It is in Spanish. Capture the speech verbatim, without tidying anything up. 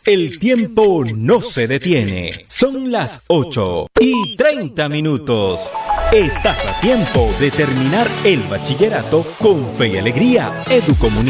El tiempo no se detiene. Son las ocho y treinta minutos. Estás a tiempo de terminar el bachillerato con fe y alegría. Educomunicación.